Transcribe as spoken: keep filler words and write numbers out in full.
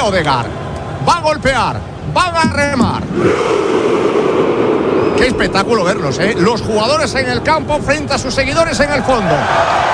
Odegaard. Va a golpear, van a remar. Qué espectáculo verlos, ¿eh? Los jugadores en el campo frente a sus seguidores en el fondo.